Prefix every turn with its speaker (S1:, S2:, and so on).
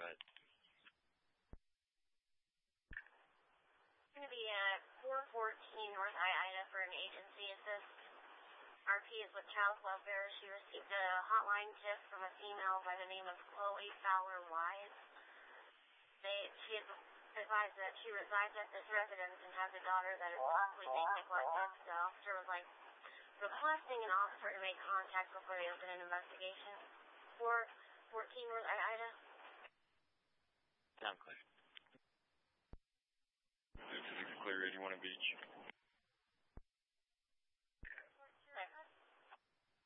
S1: Go ahead.
S2: I'm going to be at 414 North Ida for an agency assist. RP is with Child Welfare. She received a hotline tip from a female by the name of Chloe Fowler Wise. She advised that she resides at this residence and has a daughter that is possibly being neglected. The officer was requesting an officer to make contact before they open an investigation. 414 North Ida.
S1: Sound clear.
S3: 6 clear, 81 Beach.